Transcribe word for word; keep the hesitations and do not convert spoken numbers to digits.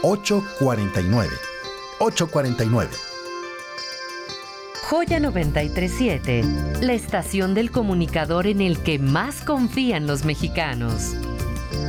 ocho cuatro nueve. ocho cuatro nueve. Joya noventa y tres punto siete, la estación del comunicador en el que más confían los mexicanos.